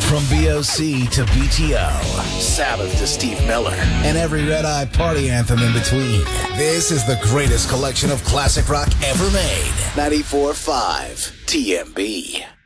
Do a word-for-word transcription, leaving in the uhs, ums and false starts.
From B O C to B T O, Sabbath to Steve Miller, and every Red Eye party anthem in between. This is the greatest collection of classic rock ever made. ninety-four point five T M B.